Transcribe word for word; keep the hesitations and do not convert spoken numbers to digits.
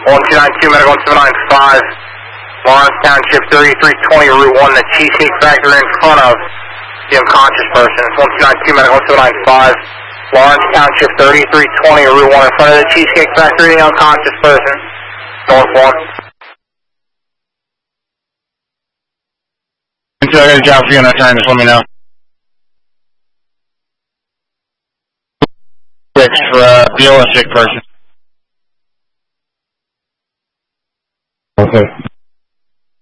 one two nine two, medical one seven nine five, Lawrence Township, thirty-three twenty, Route one, the Cheesecake Factory in front of the unconscious person. one two nine two, medical one seven nine five, Lawrence Township, thirty-three twenty, Route one, in front of the Cheesecake Factory, the unconscious person. North one. Until I got a job for you on that time, just let me know. Six for uh, the sick person. Okay.